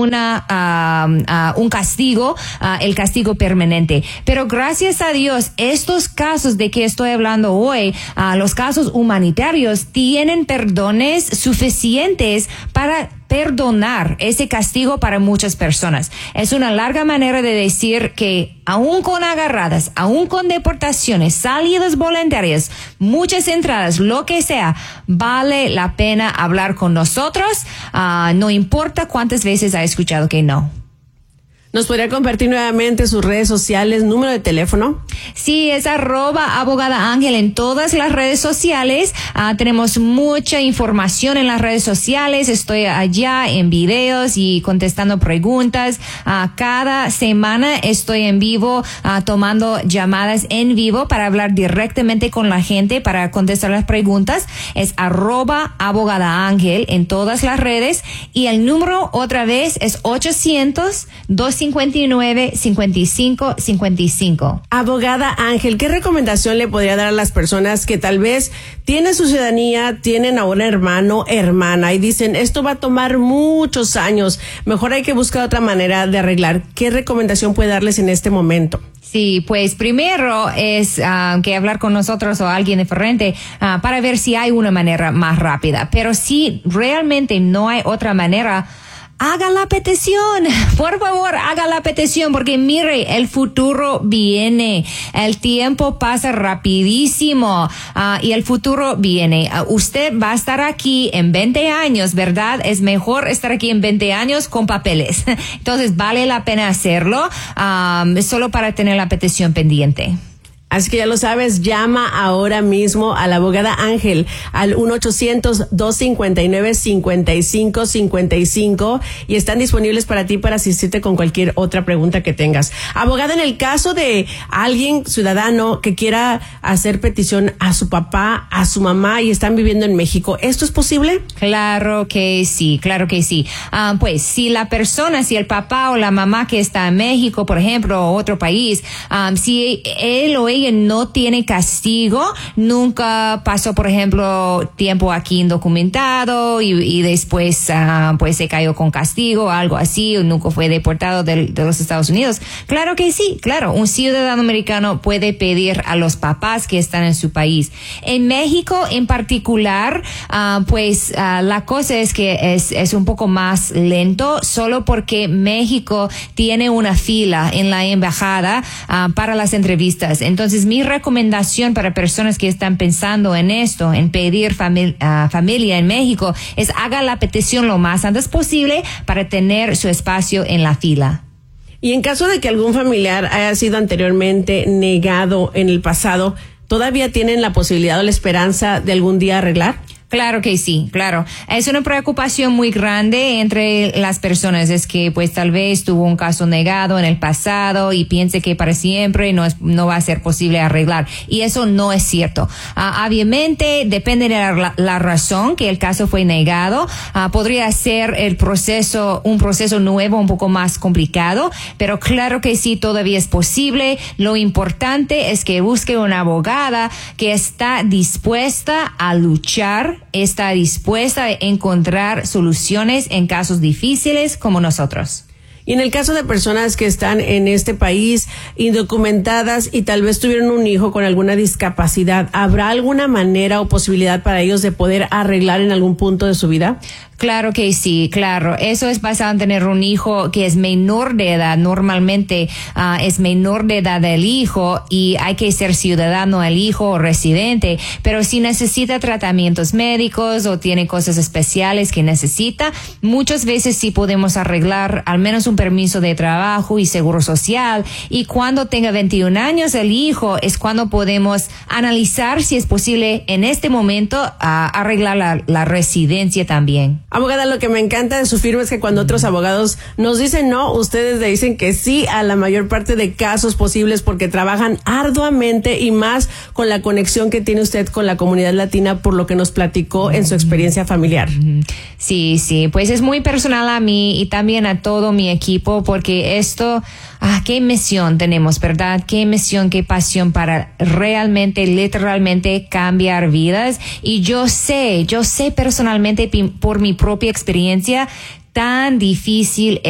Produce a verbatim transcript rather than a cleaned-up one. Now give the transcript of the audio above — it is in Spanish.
una uh, uh, un castigo, uh, el castigo permanente. Pero gracias a Dios, estos casos de que estoy hablando hoy, uh, los casos humanitarios, tienen perdones suficientes para perdonar ese castigo para muchas personas. Es una larga manera de decir que aún con agarradas, aún con deportaciones, salidas voluntarias, muchas entradas, lo que sea, vale la pena hablar con nosotros, uh, no importa cuántas veces ha escuchado que no. ¿Nos podría compartir nuevamente sus redes sociales, número de teléfono? Sí, es arroba abogada Ángel en todas las redes sociales. Uh, tenemos mucha información en las redes sociales. Estoy allá en videos y contestando preguntas. Uh, cada semana estoy en vivo uh, tomando llamadas en vivo para hablar directamente con la gente para contestar las preguntas. Es arroba abogada Ángel en todas las redes. Y el número otra vez es ochocientos, dos cincuenta y nueve, cincuenta y cinco cincuenta y cinco. Abogada Ángel, ¿qué recomendación le podría dar a las personas que tal vez tienen su ciudadanía, tienen a un hermano, hermana y dicen, esto va a tomar muchos años, mejor hay que buscar otra manera de arreglar? ¿Qué recomendación puede darles en este momento? Sí, pues primero es uh, que hablar con nosotros o alguien diferente uh, para ver si hay una manera más rápida. Pero si realmente no hay otra manera, haga la petición, por favor, haga la petición, porque mire, el futuro viene, el tiempo pasa rapidísimo uh, y el futuro viene. Uh, usted va a estar aquí en veinte años, ¿verdad? Es mejor estar aquí en veinte años con papeles. Entonces, vale la pena hacerlo, um, solo para tener la petición pendiente. Así que ya lo sabes, llama ahora mismo a la abogada Ángel al uno ochocientos, dos cincuenta y nueve, cincuenta y cinco cincuenta y cinco y están disponibles para ti para asistirte con cualquier otra pregunta que tengas. Abogada, en el caso de alguien ciudadano que quiera hacer petición a su papá, a su mamá y están viviendo en México, ¿esto es posible? Claro que sí, claro que sí. Uh, pues si la persona, si el papá o la mamá que está en México, por ejemplo, o otro país, um, si él o ella no tiene castigo, nunca pasó, por ejemplo, tiempo aquí indocumentado y, y después uh, pues se cayó con castigo o algo así, o nunca fue deportado de, de los Estados Unidos. Claro que sí, claro, un ciudadano americano puede pedir a los papás que están en su país. En México en particular, uh, pues uh, la cosa es que es, es un poco más lento, solo porque México tiene una fila en la embajada uh, para las entrevistas. Entonces, mi recomendación para personas que están pensando en esto, en pedir famili- uh, familia en México, es haga la petición lo más antes posible para tener su espacio en la fila. Y en caso de que algún familiar haya sido anteriormente negado en el pasado, ¿todavía tienen la posibilidad o la esperanza de algún día arreglar? Claro que sí, claro. Es una preocupación muy grande entre las personas, es que pues tal vez tuvo un caso negado en el pasado y piense que para siempre no es, no va a ser posible arreglar. Y eso no es cierto. Uh, obviamente depende de la, la razón que el caso fue negado. Uh, podría ser el proceso, un proceso nuevo un poco más complicado, pero claro que sí, todavía es posible. Lo importante es que busque una abogada que está dispuesta a luchar, está dispuesta a encontrar soluciones en casos difíciles como nosotros. Y en el caso de personas que están en este país indocumentadas y tal vez tuvieron un hijo con alguna discapacidad, ¿habrá alguna manera o posibilidad para ellos de poder arreglar en algún punto de su vida? Claro que sí, claro. Eso es basado en tener un hijo que es menor de edad. Normalmente uh, es menor de edad el hijo y hay que ser ciudadano el hijo o residente. Pero si necesita tratamientos médicos o tiene cosas especiales que necesita, muchas veces sí podemos arreglar al menos un permiso de trabajo y seguro social. Y cuando tenga veintiún años el hijo es cuando podemos analizar si es posible en este momento uh, arreglar la, la residencia también. Abogada, lo que me encanta de su firma es que cuando otros abogados nos dicen no, ustedes le dicen que sí a la mayor parte de casos posibles porque trabajan arduamente y más con la conexión que tiene usted con la comunidad latina por lo que nos platicó en su experiencia familiar. Sí, sí, pues es muy personal a mí y también a todo mi equipo porque esto, ah, qué misión tenemos, ¿verdad? Qué misión, qué pasión para realmente, literalmente cambiar vidas. Y yo sé, yo sé personalmente por mi propia experiencia tan difícil